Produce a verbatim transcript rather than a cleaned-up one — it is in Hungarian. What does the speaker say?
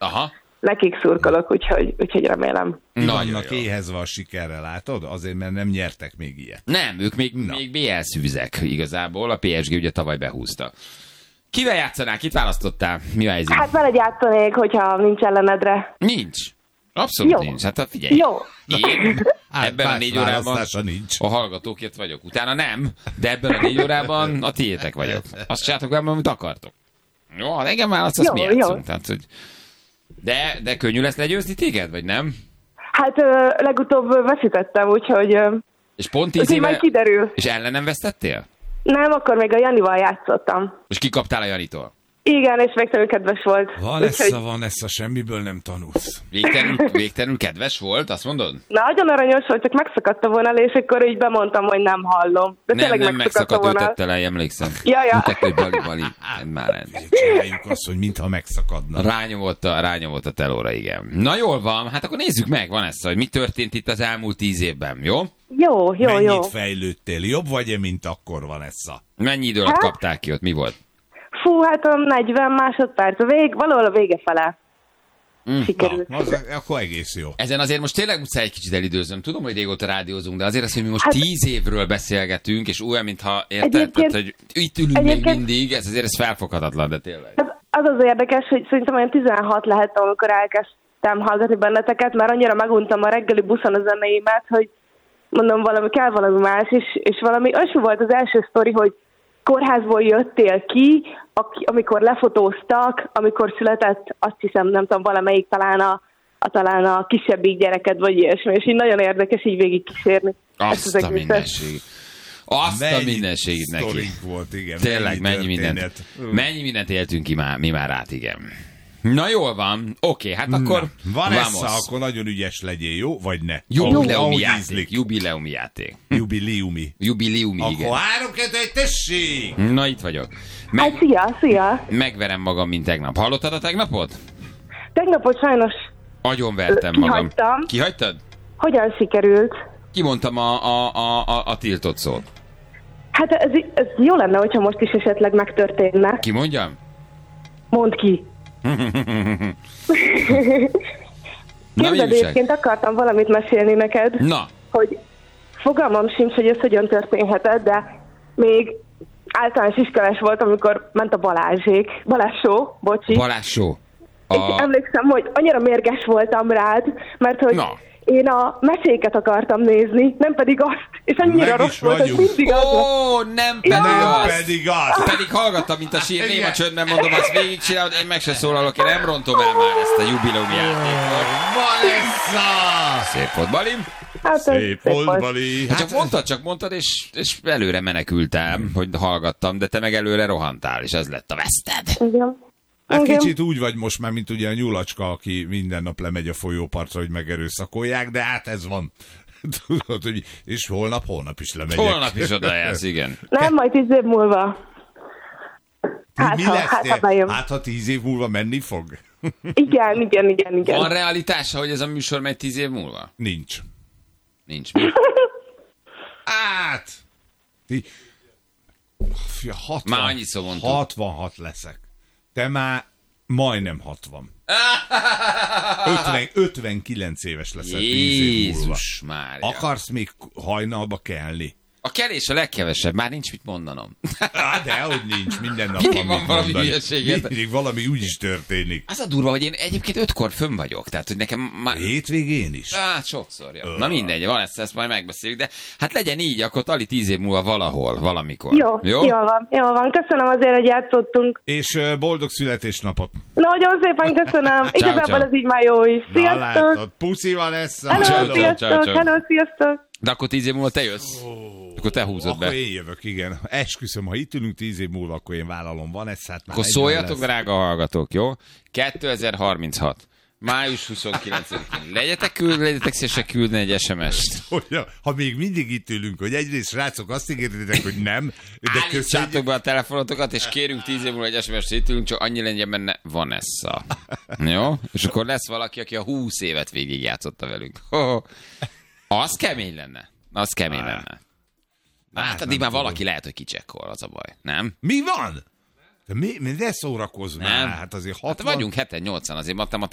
Aha. Nekik szurkolok, úgyhogy, úgyhogy remélem. Vannak éhezve a sikerre, látod? Azért, mert nem nyertek még ilyet. Nem, ők még, még bé el szűzek igazából. A pé es gé ugye tavaly behúzta. Kivel játszanál? Kit választottál? Mi a helyzet? Hát veled játszanék, hogyha nincs ellenedre. Nincs. Abszolút Jó. nincs. Hát figyelj. Jó. Én Hát, ebben a négy órában nincs. a hallgatókért vagyok. Utána nem, de ebben a négy órában a tiétek vagyok. Azt csináltok velem, amit akartok. Jó, ha engem választasz, mi játszunk. Tehát, hogy... de, de könnyű lesz legyőzni téged, vagy nem? Hát ö, legutóbb veszítettem, úgyhogy... Ö, és pont tíz úgyhogy éve... majd kiderül. És ellenem vesztettél? Nem, akkor még a Janival játszottam. És kikaptál a Janitól? Igen, és végtelenül kedves volt. Vanessa, úgyhogy... Vanessa, semmiből nem tanulsz. Végtelenül, végtelenül kedves volt, azt mondod? Nagyon aranyos volt, csak megszakadt a vonal, és akkor így bemondtam, hogy nem hallom. De nem, nem megszakadt, ő tette le, emlékszem. Ja, ja. Mutek, hogy bali, bali. Már csináljuk azt, hogy mintha megszakadna. Rányomott a, rányomott a telóra, igen. Na jól van, hát akkor nézzük meg, Vanessa, hogy mi történt itt az elmúlt tíz évben, jó? Jó, jó, Mennyit jó. fejlődtél? Jobb vagy-e, mint akkor, Vanessa? Mennyi idő alatt hát? kapták ki ott, mi volt? Fú, hát a negyven másodperc, a vég, valahol a vége fele. Mm. Sikerült. Na, az, akkor egész jó. Ezen azért most tényleg muszáj egy kicsit elidőzöm. Tudom, hogy régóta rádiózunk, de azért azt, hogy mi most hát, tíz évről beszélgetünk, és olyan, mintha érted, egyébként, tehát, hogy itt ülünk még mindig, ez azért ez felfoghatatlan, de tényleg. Az az, az érdekes, hogy szerintem olyan tizenhat lehet, amikor elkezdtem hallgatni benneteket, mert annyira meguntam a reggeli buszon a zenéimet, hogy mondom, valami kell valami más, és, és valami olyasmi volt az első sztori, hogy kórházból jöttél ki, amikor lefotóztak, amikor született, azt hiszem, nem tudom, valamelyik talán a, a, talán a kisebbik gyereked, vagy ilyesmi, és így nagyon érdekes így végig kísérni. Azt a mindenség. Azt mennyi a mindenségét neki. Volt, igen. Tényleg, mennyi, mennyi mindent, mennyi mindent éltünk ki már, mi már át, igen. Na jól van, oké, hát akkor Vanessa, akkor nagyon ügyes legyél, jó? Vagy ne? Jubileumi játék. Jubileumi játék. Jubileumi. Jubileumi, igen. Akkor három, kettő, egy, tessék! Na, itt vagyok. Meg... Hát, szia, szia! Megverem magam, mint tegnap. Hallottad a tegnapot? Tegnapot sajnos agyonvertem magam. Kihagytam. Kihagytad? Hogyan sikerült? Kimondtam a, a, a, a, a tiltott szót. Hát ez, ez jó lenne, hogyha most is esetleg megtörténne. Ki mondjam? Mondd ki. Képzeld, egyébként akartam valamit mesélni neked. Na. Hogy fogalmam sincs, hogy ez hogyan történhetett, de még általános iskolás volt, amikor ment a Balázsék. Balázs show, bocsi. Balázs show. A... És emlékszem, hogy annyira mérges voltam rád, mert hogy Na. én a meséket akartam nézni, nem pedig azt, és annyira meg rossz volt, hogy mindig az. Ó, nem pedig ja. az. Pedig az. Pedig hallgattam, mint a sír, néma csöndben mondom, azt végigcsinálod, én meg se szólalok, én nem rontom el már ezt a jubileumi játékot. Vanessa! Szép volt, Balim. Hát szép volt, Bali. Hát csak mondtad, csak mondtad, és, és előre menekültem, hogy hallgattam, de te meg előre rohantál, és ez lett a veszted. Igen. Hát Igen. kicsit úgy vagy most már, mint ugye a nyulacska, aki minden nap lemegy a folyópartra, hogy megerőszakolják, de hát ez van. Tudod, hogy és holnap, holnap is lemegyek. Holnap is odajász, igen. Nem, majd tíz év múlva. Hát, Mi ha, lesz? hát, ha, hát, ha tíz év múlva menni fog? Igen, igen, igen, igen. Van realitása, hogy ez a műsor megy tíz év múlva? Nincs. Nincs mi? Hát! hatvan, már annyiszor mondtuk. hatvanhat leszek. Te már majdnem hatvan. ötven, ötvenkilenc éves leszel tíz év múlva. Jézus Mária. Akarsz még hajnalba kelni? A kelés a legkevesebb, már nincs mit mondanom. Á, dehogy nincs, minden nap Mindig van van valami hülyeséget. Mindig valami úgy is történik. Az a durva, hogy én egyébként ötkor fönn vagyok, tehát hogy nekem már... Hétvégén is? Hát sokszor, jó. Na mindegy, van ezt, ezt majd megbeszéljük, de hát legyen így, akkor tali tíz év múlva valahol, valamikor. Jó, jó, jó van, jó van. Köszönöm azért, hogy játszottunk. És uh, boldog születésnapot. Nagyon szépen köszönöm. Igazából ez így már jó is. Sziasztok! Na, látod, puszi Vanessa! Hello, ciao, sziasztok! ciao, ciao. Hello, sziasztok! De akkor tíz év múlva te jössz? Oh. Akkor te húzod akkor be. Akkor én jövök, igen. Esküszöm, ha itt ülünk tíz év múlva, akkor én vállalom Vanessát. Akkor szóljatok, drága hallgatók, jó? kétezer-harminchat. május huszonkilencedikén. Legyetek küld, legyetek szívesek küldni egy es em est. Hogy, ha még mindig itt ülünk, hogy egyrészt srácok azt ígértétek, hogy nem, de állítsátok be a telefonotokat, és kérünk tíz év múlva egy es em est, itt ülünk, csak annyi legyen benne Vanessa. Jó? És akkor lesz valaki, aki a húsz évet végigjátszotta velünk. Oh. Az kemény lenne. Az kemény ah. lenne. Hát, hát addig már tudom. Valaki lehet, hogy kicsekkol, az a baj. Nem? Mi van? De mi, mi de szórakozz már? Hát azért hatvan... Hát vagyunk heten nyolcan, azért matematikai